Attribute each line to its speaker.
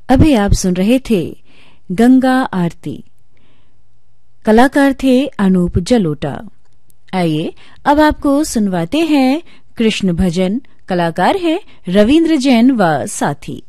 Speaker 1: अभी आप सुन रहे थे गंगा आरती। कलाकार थे अनूप जलोटा। आइए अब आपको सुनवाते हैं कृष्ण भजन। कलाकार हैं रविंद्र जैन व साथी।